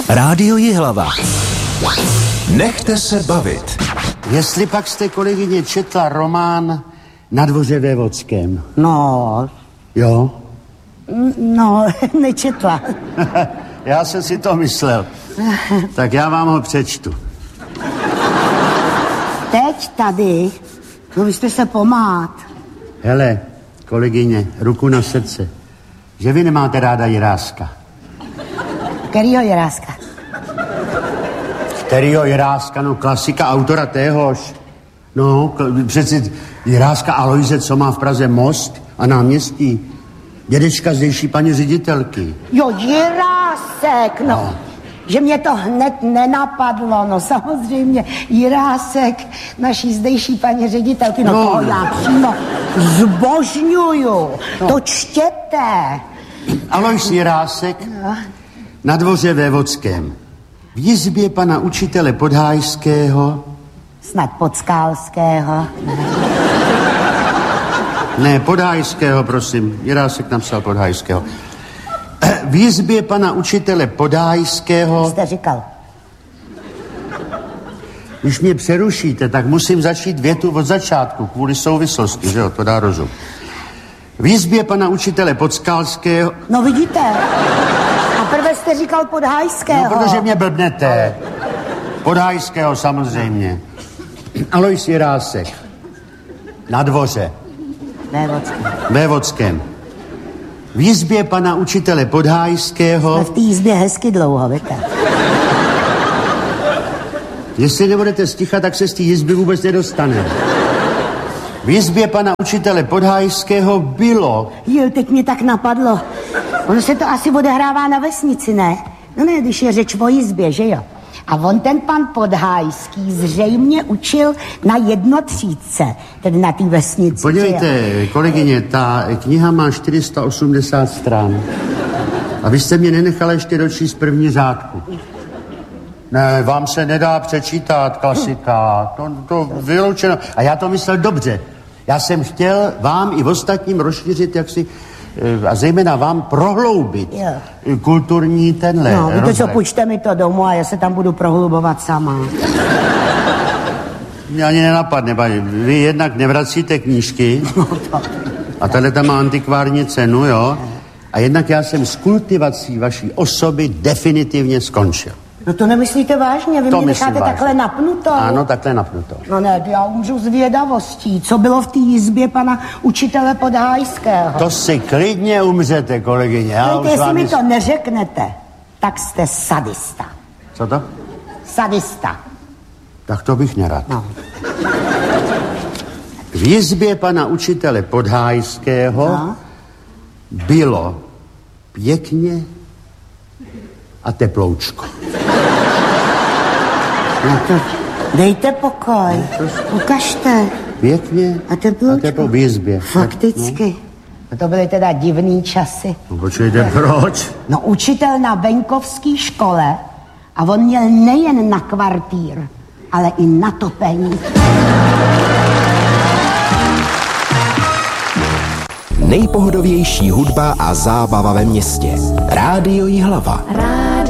Rádio Jihlava. Nechte se bavit. Jestli pak jste, kolegyně, četla román Na dvoře vévodském. No. Jo? No, nečetla. Já jsem si to myslel. Tak já vám ho přečtu. Teď tady? No vy jste se pomát. Hele, kolegyně, ruku na srdce. Že vy nemáte ráda Jiráska. Kterýho Jiráska? Kterýho Jiráska? No klasika autora téhož. No, přeci Jiráska Alojze, co má v Praze most a náměstí. Dědečka zdejší paní ředitelky. Jo, Jirásek, no. Že mě to hned nenapadlo, no samozřejmě. Jirásek, naší zdejší paní ředitelky, no to já přímo zbožňuju. No. To čtěte. Alojz Jirásek na dvoře vévodském. V jizbě pana učitele Podhájského. Snad Podskálského. Ne, Podhájského, prosím. Jirásek napsal Podhájského. V jizbě pana učitele Podhájského... Jste říkal. Když mě přerušíte, tak musím začít větu od začátku, kvůli souvislosti, že jo, to dá rozum. V jizbě pana učitele Podskálského... No vidíte, a prvé jste říkal Podhájského. No, protože mě blbnete. Podhájského samozřejmě. Alojz Jirásek. Na dvoře. Vévodském. V jizbě pana učitele Podhájského... Jsme v té jizbě hezky dlouho, víte. Jestli nebudete sticha, tak se z té jizby vůbec nedostane. V jizbě pana učitele Podhájského bylo... Jo, teď mě tak napadlo. Ono se to asi odehrává na vesnici, ne? No ne, když je řeč o jizbě, že jo? A on ten pan Podhájský zřejmě učil na jednotřídce, tedy na té vesnici. Podívejte, kolegyně, ta kniha má 480 stran. A vy jste mě nenechala ještě dočíst první řádku. Ne, vám se nedá přečítat, klasika. To vyloučeno. A já to myslel dobře. Já jsem chtěl vám i ostatním rozšířit, jak si... A zejména vám prohloubit kulturní tenhle. No, víte co, půjčte mi to domů a já se tam budu prohlubovat sama. Mě ani nenapadne, paní. Vy jednak nevracíte knížky a tahle tam má antikvární cenu, jo? A jednak já jsem s kultivací vaší osoby definitivně skončil. No to nemyslíte vážně? Vy mě necháte takhle napnutou? Ano, takhle napnutou. No ne, já umřu z vědavostí. Co bylo v té jizbě pana učitele Podhájského? To si klidně umřete, kolegyně. Jestli mi to neřeknete, tak jste sadista. Co to? Sadista. Tak to bych nerad. No. V jizbě pana učitele Podhájského bylo pěkně a teploučko. No to dejte pokoj. Ukažte. Pěkně a teploučko. V jizbě. Fakticky. No. To byly teda divný časy. No počkejte, proč? No učitel na venkovské škole a on měl nejen na kvartír, ale i na topení. Nejpohodovější hudba a zábava ve městě. Rádio Jihlava.